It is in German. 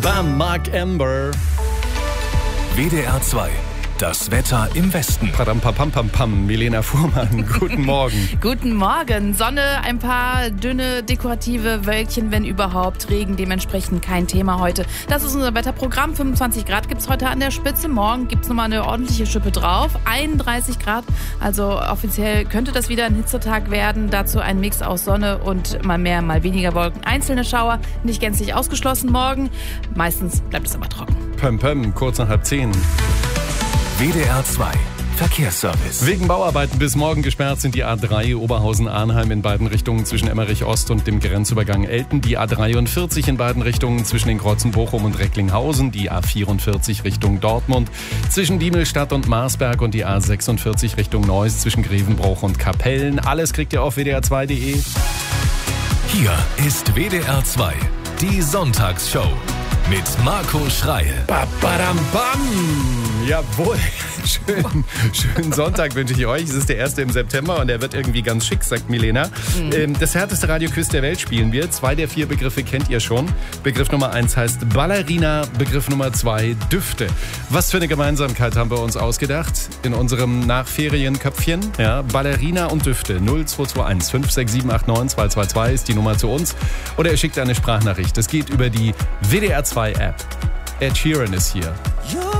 Bam, Mark Amber. WDR 2. Das Wetter im Westen. Padam, pam, pam, pam. Milena Fuhrmann, guten Morgen. Guten Morgen. Sonne, ein paar dünne, dekorative Wölkchen, wenn überhaupt. Regen, dementsprechend kein Thema heute. Das ist unser Wetterprogramm. 25 Grad gibt es heute an der Spitze. Morgen gibt es nochmal eine ordentliche Schippe drauf. 31 Grad. Also offiziell könnte das wieder ein Hitzetag werden. Dazu ein Mix aus Sonne und mal mehr, mal weniger Wolken. Einzelne Schauer, nicht gänzlich ausgeschlossen morgen. Meistens bleibt es aber trocken. Pöm, pöm, kurz nach 9:30. WDR 2. Verkehrsservice. Wegen Bauarbeiten bis morgen gesperrt sind die A3 Oberhausen-Arnheim in beiden Richtungen zwischen Emmerich Ost und dem Grenzübergang Elten, die A43 in beiden Richtungen zwischen den Kreuzen Bochum und Recklinghausen, die A44 Richtung Dortmund zwischen Diemelstadt und Marsberg und die A46 Richtung Neuss zwischen Grevenbroich und Kapellen. Alles kriegt ihr auf wdr2.de. Hier ist WDR 2. Die Sonntagsshow mit Marco Schreil. Badam, bam! Jawohl, schönen Sonntag wünsche ich euch. Es ist der 1. im September und er wird irgendwie ganz schick, sagt Milena. Das härteste Radioquiz der Welt spielen wir. 2 der 4 Begriffe kennt ihr schon. Begriff Nummer 1 heißt Ballerina, Begriff Nummer 2 Düfte. Was für eine Gemeinsamkeit haben wir uns ausgedacht in unserem Nachferienköpfchen? Ja, Ballerina und Düfte. 0221 56789 222 ist die Nummer zu uns. Oder ihr schickt eine Sprachnachricht. Es geht über die WDR 2 App. Ed Sheeran ist hier.